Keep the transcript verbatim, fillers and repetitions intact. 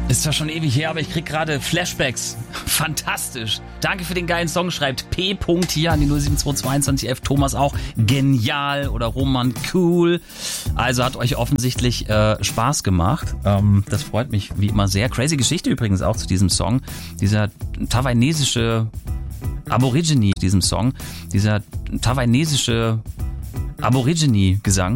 Ist zwar schon ewig her, aber ich krieg gerade Flashbacks. Fantastisch. Danke für den geilen Song, schreibt P. hier an die null sieben zwei zwei zwei elf. Thomas auch. Genial oder Roman cool. Also hat euch offensichtlich äh, Spaß gemacht. Ähm, das freut mich wie immer sehr. Crazy Geschichte übrigens auch zu diesem Song. Dieser taiwanesische Aborigine, diesem Song. Dieser taiwanesische Aborigine-Gesang.